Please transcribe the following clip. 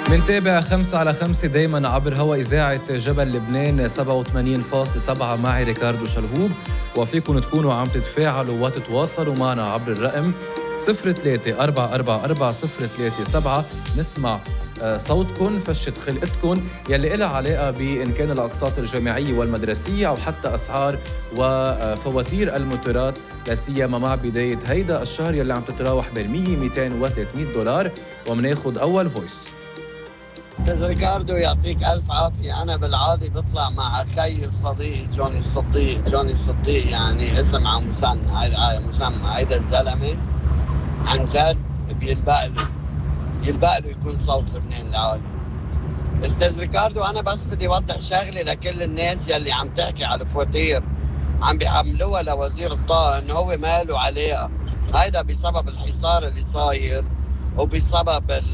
منتابع 5 على 5 دايما عبر هوا إذاعة جبل لبنان 87.7 معي ريكاردو شلهوب. وفيكم تكونوا عم تتفاعلوا وتتواصلوا معنا عبر الرقم 03 444 037. نسمع صوتكم، فشة خلقتكم يلي إلها علاقة بإن كان الأقساط الجامعية والمدرسية أو حتى أسعار وفواتير الموتورات، لا سيما مع بداية هيدا الشهر يلي عم تتراوح بين 100 200 و 300 دولار. ومناخد أول فويس. استاذ ريكاردو يعطيك الف عافيه. انا بالعاده بطلع مع خي وصديقي جوني الصديق يعني اسم على مسمى هيدا الزلمه عن جد بيلبق له يكون صوت لبنان العالي. استاذ ريكاردو انا بس بدي اوضح شغله لكل الناس يلي عم تحكي على الفواتير عم بيحملوها لوزير الطاقه انه هو ماله عليها. هيدا بسبب الحصار اللي صاير وبسبب